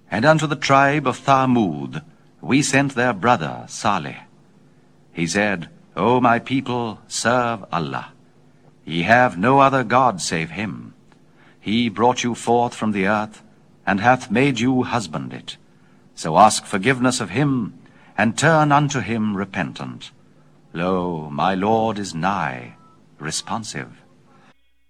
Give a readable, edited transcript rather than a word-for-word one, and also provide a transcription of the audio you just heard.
And unto the tribe of Thamud we sent their brother Saleh. He said, O my people, serve Allah. Ye have no other God save him. He brought you forth from the earth, and hath made you husband it. So ask forgiveness of him, and turn unto him repentant. Lo, my Lord is nigh, responsive.